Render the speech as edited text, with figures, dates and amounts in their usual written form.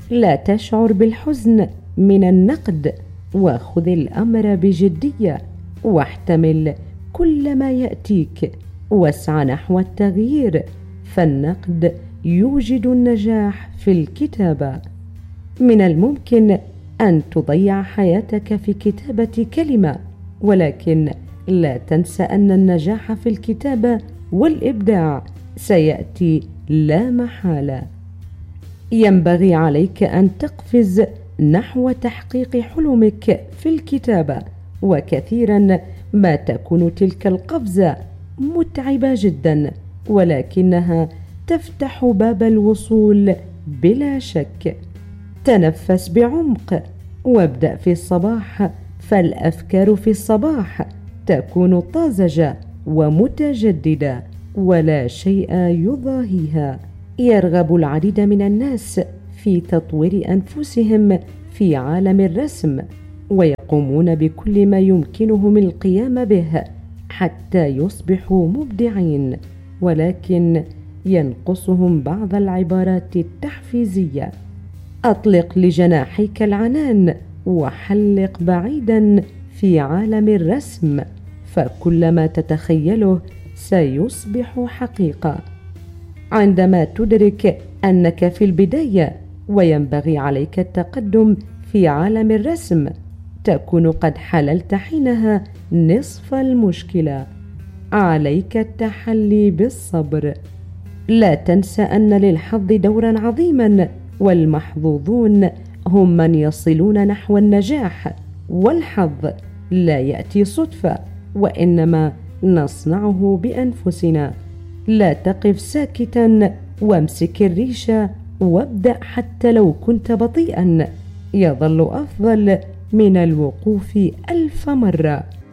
لا تشعر بالحزن من النقد، وخذ الأمر بجدية، واحتمل كل ما يأتيك، واسع نحو التغيير، فالنقد يوجد النجاح في الكتابة. من الممكن أن تضيع حياتك في كتابة كلمة، ولكن لا تنسى أن النجاح في الكتابة والإبداع سيأتي لا محالة. ينبغي عليك أن تقفز نحو تحقيق حلمك في الكتابة، وكثيرا ما تكون تلك القفزة متعبة جدا، ولكنها تفتح باب الوصول بلا شك. تنفس بعمق وابدأ في الصباح، فالأفكار في الصباح تكون طازجة ومتجددة ولا شيء يضاهيها. يرغب العديد من الناس في تطوير أنفسهم في عالم الرسم، ويقومون بكل ما يمكنهم القيام به حتى يصبحوا مبدعين، ولكن ينقصهم بعض العبارات التحفيزية. أطلق لجناحيك العنان وحلق بعيدا في عالم الرسم، فكل ما تتخيله سيصبح حقيقة. عندما تدرك أنك في البداية وينبغي عليك التقدم في عالم الرسم، تكون قد حللت حينها نصف المشكلة. عليك التحلي بالصبر. لا تنسى أن للحظ دورا عظيما، والمحظوظون هم من يصلون نحو النجاح، والحظ لا يأتي صدفة، وإنما نصنعه بأنفسنا. لا تقف ساكتا، وامسك الريشة وابدأ حتى لو كنت بطيئا، يظل أفضل من الوقوف 1000 مرة.